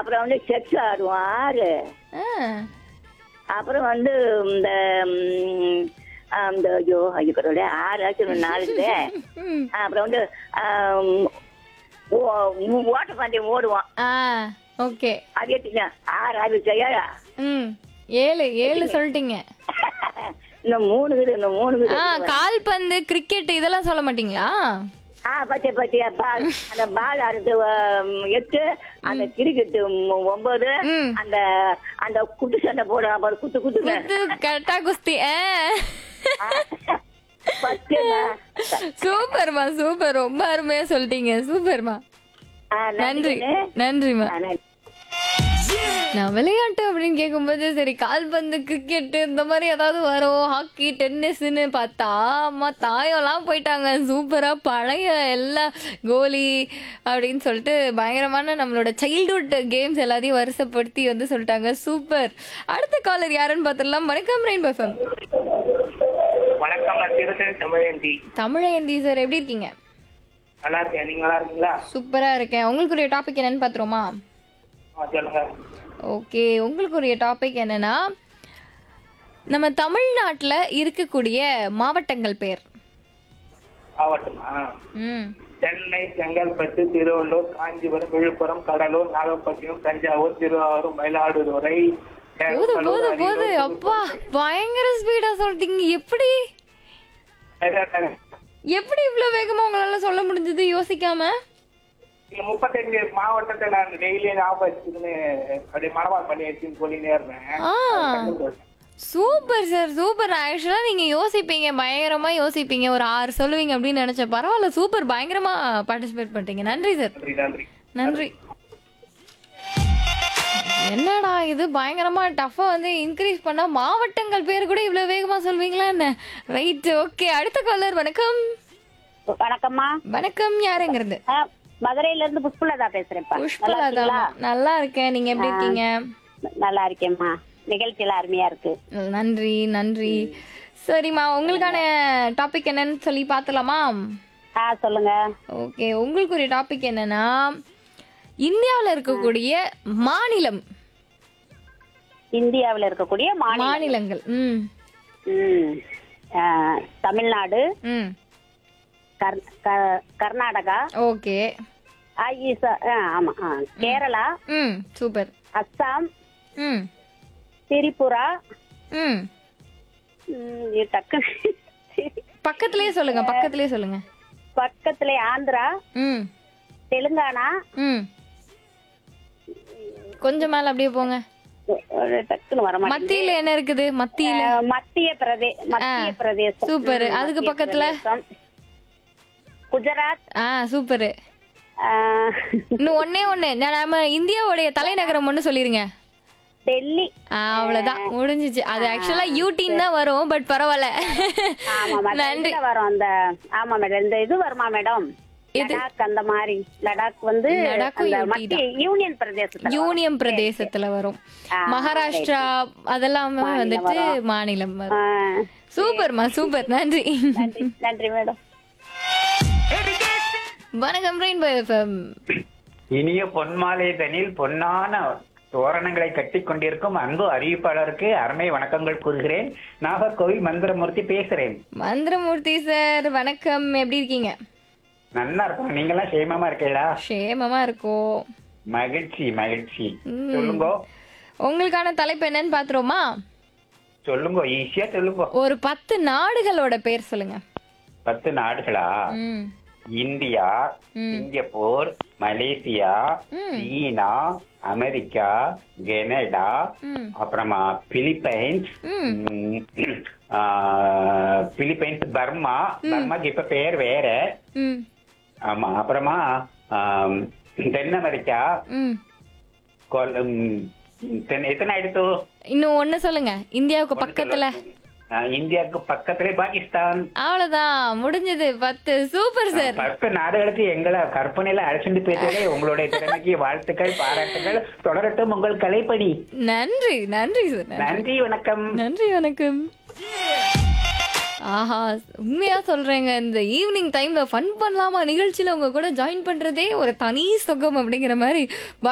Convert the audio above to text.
அப்புறம் வந்து செக்ஸ் ஆடுவோம் 6. ஆ. அப்புறம் வந்து இந்த அந்த ஐயோ ஐயோட 6 ஆச்சு 4. ம். அப்புறம் வந்து ஓட்டப்பந்தயம் ஓடுவோம். ஆ ஓகே. அது எட்டுங்க 6 ஆயிடுச்சு. 7 ம் 7 சொல்லிட்டீங்க. இன்னும் 3 இருக்குது. இன்னும் 3 ஆ இருக்குது. கால்பந்து கிரிக்கெட் இதெல்லாம் சொல்ல மாட்டீங்களா? பச்சை பால் அந்த பால் ஆடுறது 8, அந்த கிரிக்கெட்டு 9, ம். அந்த அந்த குத்து சண்டை போடுற பாரு குத்து குத்துங்க. கட்டா குஸ்தி. ஃபர்ஸ்ட்டுங்க. சூப்பர்மா சூப்பர், ரொம்ப அருமையா சொல்லிட்டீங்க. சூப்பர்மா, நன்றி நன்றிமா. நான் விளையாட்டு அப்படின்னு கேட்கும்போது சரி கால்பந்து கிரிக்கெட் இந்த மாதிரி ஏதாவது வரும், ஹாக்கி டென்னிஸ்ன்னு பார்த்தா அம்மா தாயம்லாம் போயிட்டாங்க. சூப்பரா பழைய எல்லா கோலி அப்படின்னு சொல்லிட்டு பயங்கரமான நம்மளோட சைல்ட்ஹுட் கேம்ஸ் எல்லாத்தையும் வருஷப்படுத்தி வந்து சொல்லிட்டாங்க. சூப்பர். அடுத்த காலர் யாருன்னு பார்த்துடலாம். வணக்கம் ரெயின்போ எஃப்எம். வணக்கம், நான் திருத்தணி தமிழேந்தி. தமிழேந்தி சார், எப்படி இருக்கீங்க? நல்லா இருக்கேன், நீங்க நல்லா இருக்கீங்களா? சூப்பரா இருக்கேன். உங்களுக்குரிய டாபிக் என்னன்னு பாத்துருமா? சொல்லுங்க. ஓகே, உங்களுக்குரிய டாபிக் என்னன்னா, நம்ம தமிழ்நாட்டுல இருக்கக்கூடிய மாவட்டங்கள் பேர். மாவட்டமா? ம். சென்னை, செங்கல்பட்டு, திருவள்ளூர், காஞ்சிபுரம், விழுப்புரம், கடலூர், நாகப்பட்டினம், தஞ்சாவூர், திருவாரூர், மயிலாடுதுறை. போது அப்பா பயங்கர ஸ்பீடா சொல்லிட்டீங்க. எப்படி இவ்வளவு வேகமா உங்களால சொல்ல முடிஞ்சது யோசிக்காம? 35 மாவட்டத்தை நான் டெய்லி ஞாபகம் வச்சுன்னு அப்படியே மனப்பாடம் பண்ணி வச்சுன்னு சொல்லினே இருந்தேன். Super sir, super. ஆக்சுவலா நீங்க யோசிப்பீங்க, பயங்கரமா யோசிப்பீங்க. ஒரு 6 சொல்லுவீங்க அப்படின்னு நினைச்சேன். பரவாயில்ல, சூப்பர், பயங்கரமா பார்ட்டிசிபேட் பண்ணிட்டீங்க. நன்றி சார். நன்றி. நன்றி. என்னடா இது பயங்கரமா டஃபா வந்து இன்க்ரீஸ் பண்ணா மாவட்டங்கள் பேர் கூட இவ்வளவு வேகமா சொல்வீங்களா என்ன? Right, okay. அடுத்த காலர். வணக்கம். வணக்கம்மா. வணக்கம், யாருங்கிறது? மதுரையில இருந்து புஷ்பலதா பேசுறேன். புஷ்பலதா. நல்லா இருக்கேன், நீங்க எப்படி இருக்கீங்க? நல்லா இருக்கேம்மா. நிகழ்ச்சியெல்லாம் அருமையா இருக்கு. நன்றி நன்றி. சரிம்மா, உங்களுக்கான டாபிக் என்னன்னு சொல்லி பாத்தலாமா? சொல்லுங்க. ஓகே, உங்களுக்குரிய டாபிக் என்னன்னா, இந்தியாவில் இருக்கக்கூடிய மாநிலம். இந்தியாவில் இருக்கக்கூடிய மாநிலங்கள். தமிழ்நாடு, ம், கர்நாடகா, ஓகே, ஆமா, கேரளா, ம், சூப்பர், அஸ்ஸாம், ம், திரிபுரா, ம். டக்கு பக்கத்திலேயே சொல்லுங்க. பக்கத்துல ஆந்திரா, ம், தெலுங்கானா, ம். கொஞ்சம் மேல அப்படியே போங்க. டக்குன்னு வர மாட்டேங்குது. மத்தியில என்ன இருக்குது? மத்திய பிரதேசம். சூப்பர். அதுக்கு பக்கத்துல குஜராத். சூப்பர். இன்னும் ஒண்ணு நம்ம இந்தியாவுடைய தலைநகரம் ஒண்ணு சொல்லிருங்க. டெல்லி. அவ்வளவுதான், முடிஞ்சிச்சு. அது ஆக்சுவலா யூடின் தான் வரும், பட் பரவாயில்ல. நன்றி. வரும் அந்த. ஆமா மேடம், இந்த இது வருமா மேடம்? லடாக், அந்த மாதிரி. லடாக் வந்து யூனியன் பிரதேசத்துல வரும். மகாராஷ்டிரா அதெல்லாம் வந்துட்டு மாநிலம் வரும். சூப்பர்மா, சூப்பர். நன்றி. நன்றி மேடம். வணக்கம் ரெயின்போ எஃப்எம். இனிய பொன்மாலை தனில் பொன்னான தோரணங்களை கட்டி கொண்டிருக்கும் அன்பு அறிவிப்பாளருக்கு அருமை வணக்கங்கள் கூறுகிறேன். நாகர்கோவில் மந்திரமூர்த்தி பேசுறேன். மந்திரமூர்த்தி சார், வணக்கம். எப்படி இருக்கீங்க? நல்லா இருக்கும். நீங்க எல்லாம் சேமமா இருக்கீங்களா? சேமமா இருக்கோம். மகிழ்ச்சி மகிழ்ச்சி. சொல்லுங்க, உங்களுக்கான தலைப்பு என்னன்னு பாத்துருவோமா? சொல்லுங்க, ஈஸியா சொல்லுங்க. ஒரு 10 நாடுகளோட பேர் சொல்லுங்க. 10 நாடுகளா? இந்தியா, சிங்கப்பூர், மலேசியா, சீனா, அமெரிக்கா, கனடா, அப்புறமா பிலிப்பைன்ஸ், பர்மாக்கு இப்ப பேர் வேற. ஆமா, அப்புறமா தென் அமெரிக்கா. எத்தனை ஆயிடுத்து? இன்னும் ஒண்ணு சொல்லுங்க. இந்தியாவுக்கு பக்கத்துல. இந்தியாவுக்கு பக்கத்துல பாகிஸ்தான். அவ்வளவுதான், முடிஞ்சது. 10. Super sir. 10 நாடுகளுக்கு எங்களை கற்பனையில அழைச்சிட்டு போயிட்டாலே உங்களுடைய திறமைக்கு வாழ்த்துக்கள், பாராட்டுகள். தொடரட்டும் உங்கள் கலைப்பணி. நன்றி நன்றி சார். நன்றி, வணக்கம். நன்றி, வணக்கம். ஆஹா, உண்மையா சொல்றேங்க, இந்த ஈவினிங் டைம்ல ஃபன் பண்ணலாமா நிகழ்ச்சியில உங்க கூட ஜாயின் பண்றதே ஒரு தனி சுகம் அப்படிங்கிற மாதிரி